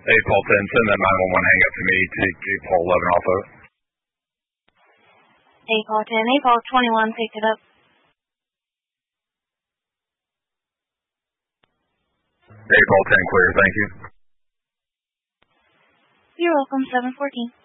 Hey, Paul 10, send that 911 hang up to me to get Paul 11 off of it. Hey, Paul 10, hey, Paul 21, picked it up. Hey, Paul 10, clear, thank you. You're welcome, 714.